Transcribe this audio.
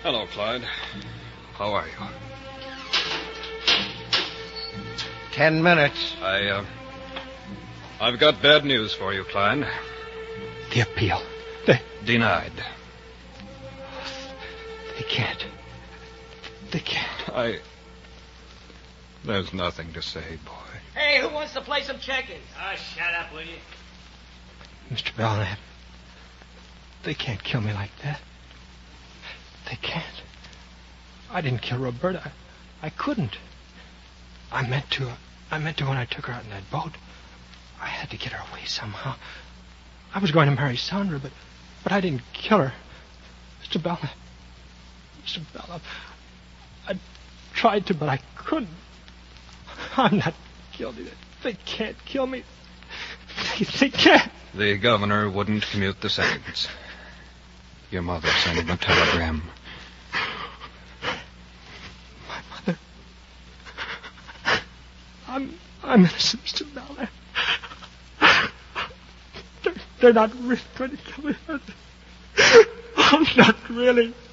Hello, Clyde. How are you? 10 minutes. I've got bad news for you, Clyde. The appeal. Denied. They can't. They can't. There's nothing to say, boy. Hey, who wants to play some checkers? Oh, shut up, will you? Mr. Belknap, they can't kill me like that. They can't. I didn't kill Roberta. I couldn't. I meant to when I took her out in that boat. I had to get her away somehow. I was going to marry Sandra, but I didn't kill her. Mr. Belknap. I tried to, but I couldn't. I'm not guilty. They can't kill me. They can't. The governor wouldn't commute the sentence. Your mother sent him a telegram. My mother. I'm innocent, Mr. Belknap. They're not really going to kill me. I'm not really.